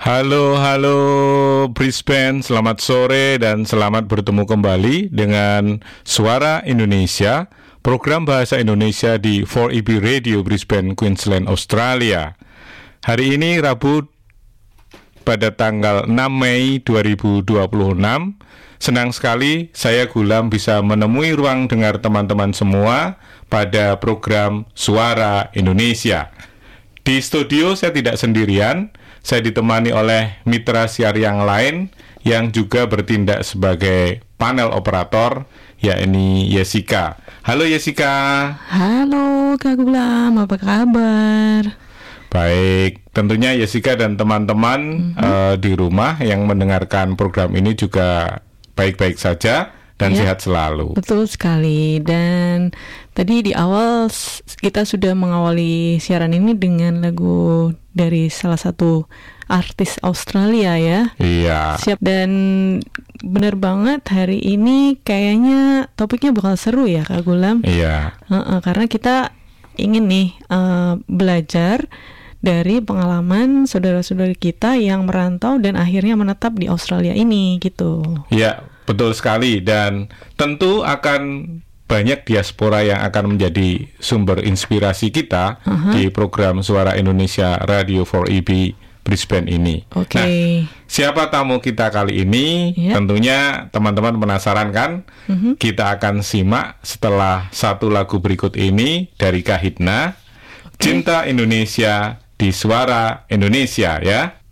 Halo, halo Brisbane, selamat sore dan selamat bertemu kembali dengan Suara Indonesia, program bahasa Indonesia di 4EB Radio Brisbane, Queensland, Australia. Hari ini Rabu pada tanggal 6 Mei 2026. Senang sekali saya Gulam bisa menemui ruang dengar teman-teman semua pada program Suara Indonesia. Di studio saya tidak sendirian. Saya ditemani oleh mitra siar yang lain yang juga bertindak sebagai panel operator, yakni Jessica. Halo Jessica. Halo Kak Gulam, apa kabar? Baik, tentunya Jessica dan teman-teman di rumah yang mendengarkan program ini juga baik-baik saja dan sehat selalu. Betul sekali. Dan tadi di awal kita sudah mengawali siaran ini dengan lagu dari salah satu artis Australia ya. Iya. Siap, dan benar banget hari ini kayaknya topiknya bakal seru ya Kak Gulam. Iya. Karena kita ingin nih belajar dari pengalaman saudara-saudari kita yang merantau dan akhirnya menetap di Australia ini gitu. Iya, betul sekali, dan tentu akan banyak diaspora yang akan menjadi sumber inspirasi kita di program Suara Indonesia Radio 4EB Brisbane ini. Oke. Nah, siapa tamu kita kali ini? Tentunya teman-teman penasaran kan? Kita akan simak setelah satu lagu berikut ini dari Kahitna, Cinta Indonesia di Suara Indonesia ya.